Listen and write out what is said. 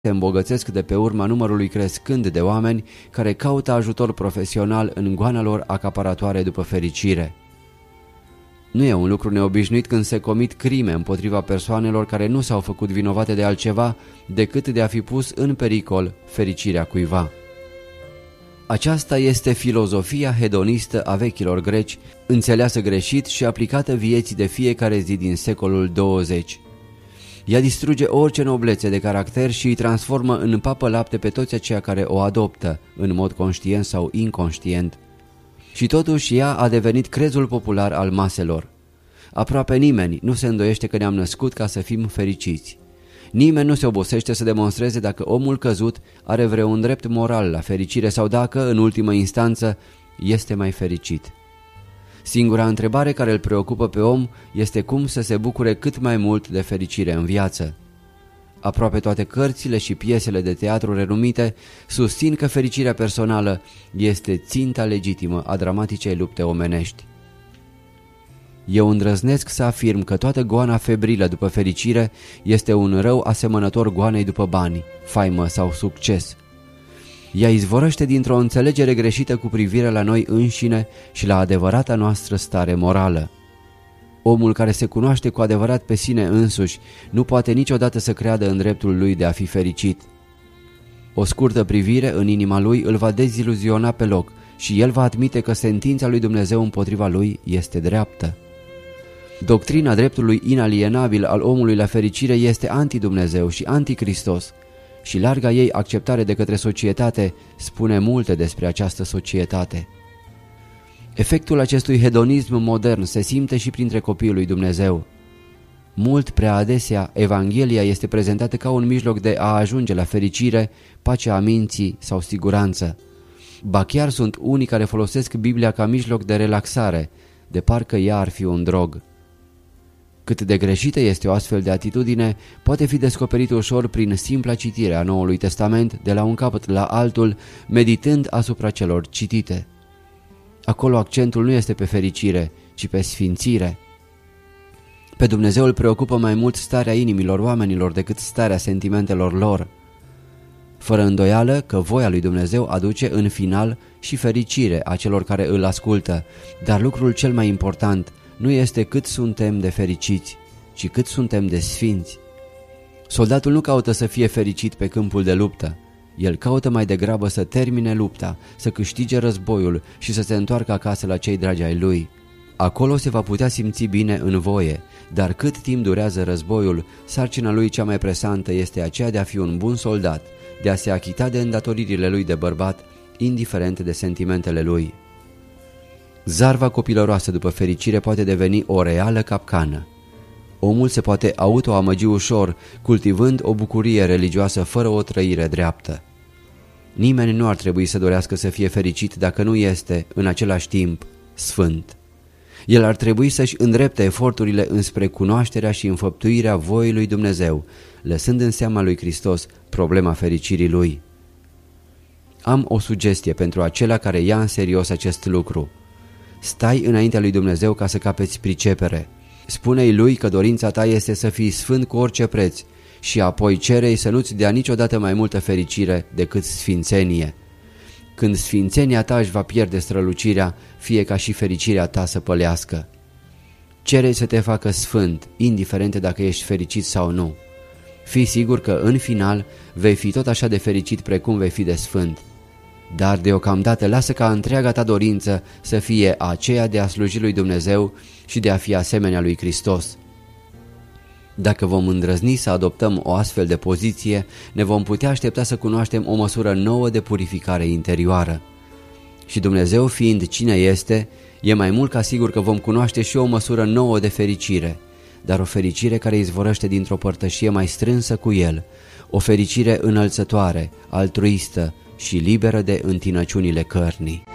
se îmbogățesc de pe urma numărului crescând de oameni care caută ajutor profesional în goana lor acaparatoare după fericire. Nu e un lucru neobișnuit când se comit crime împotriva persoanelor care nu s-au făcut vinovate de altceva decât de a fi pus în pericol fericirea cuiva. Aceasta este filozofia hedonistă a vechilor greci, înțeleasă greșit și aplicată vieții de fiecare zi din secolul 20. Ea distruge orice noblețe de caracter și îi transformă în papă-lapte pe toți aceia care o adoptă, în mod conștient sau inconștient. Și totuși ea a devenit crezul popular al maselor. Aproape nimeni nu se îndoiește că ne-am născut ca să fim fericiți. Nimeni nu se obosește să demonstreze dacă omul căzut are vreun drept moral la fericire sau dacă, în ultimă instanță, este mai fericit. Singura întrebare care îl preocupă pe om este cum să se bucure cât mai mult de fericire în viață. Aproape toate cărțile și piesele de teatru renumite susțin că fericirea personală este ținta legitimă a dramaticei lupte omenești. Eu îndrăznesc să afirm că toată goana febrilă după fericire este un rău asemănător goanei după bani, faimă sau succes. Ea izvorăște dintr-o înțelegere greșită cu privire la noi înșine și la adevărata noastră stare morală. Omul care se cunoaște cu adevărat pe sine însuși nu poate niciodată să creadă în dreptul lui de a fi fericit. O scurtă privire în inima lui îl va deziluziona pe loc și el va admite că sentința lui Dumnezeu împotriva lui este dreaptă. Doctrina dreptului inalienabil al omului la fericire este anti-Dumnezeu și anti-Hristos și larga ei acceptare de către societate spune multe despre această societate. Efectul acestui hedonism modern se simte și printre copiii lui Dumnezeu. Mult prea adesea, Evanghelia este prezentată ca un mijloc de a ajunge la fericire, pacea minții sau siguranță. Ba chiar sunt unii care folosesc Biblia ca mijloc de relaxare, de parcă ea ar fi un drog. Cât de greșită este o astfel de atitudine poate fi descoperit ușor prin simpla citire a Noului Testament de la un capăt la altul, meditând asupra celor citite. Acolo accentul nu este pe fericire, ci pe sfințire. Pe Dumnezeu îl preocupă mai mult starea inimilor oamenilor decât starea sentimentelor lor. Fără îndoială că voia lui Dumnezeu aduce în final și fericire a celor care îl ascultă, dar lucrul cel mai important nu este cât suntem de fericiți, ci cât suntem de sfinți. Soldatul nu caută să fie fericit pe câmpul de luptă. El caută mai degrabă să termine lupta, să câștige războiul și să se întoarcă acasă la cei dragi ai lui. Acolo se va putea simți bine în voie, dar cât timp durează războiul, sarcina lui cea mai presantă este aceea de a fi un bun soldat, de a se achita de îndatoririle lui de bărbat, indiferent de sentimentele lui. Zarva copilăroasă după fericire poate deveni o reală capcană. Omul se poate autoamăgi ușor, cultivând o bucurie religioasă fără o trăire dreaptă. Nimeni nu ar trebui să dorească să fie fericit dacă nu este, în același timp, sfânt. El ar trebui să-și îndrepte eforturile înspre cunoașterea și înfăptuirea voii lui Dumnezeu, lăsând în seama lui Hristos problema fericirii lui. Am o sugestie pentru acela care ia în serios acest lucru. Stai înaintea lui Dumnezeu ca să capeți pricepere. Spune-i lui că dorința ta este să fii sfânt cu orice preț și apoi cere-i să nu-ți dea niciodată mai multă fericire decât sfințenie. Când sfințenia ta își va pierde strălucirea, fie ca și fericirea ta să pălească. Cere-i să te facă sfânt, indiferent dacă ești fericit sau nu. Fii sigur că în final vei fi tot așa de fericit precum vei fi de sfânt. Dar deocamdată lasă ca întreaga ta dorință să fie aceea de a sluji lui Dumnezeu și de a fi asemenea lui Hristos. Dacă vom îndrăzni să adoptăm o astfel de poziție, ne vom putea aștepta să cunoaștem o măsură nouă de purificare interioară. Și Dumnezeu fiind cine este, e mai mult ca sigur că vom cunoaște și o măsură nouă de fericire, dar o fericire care izvorăște dintr-o părtășie mai strânsă cu El, o fericire înălțătoare, altruistă și liberă de întinăciunile cărnii.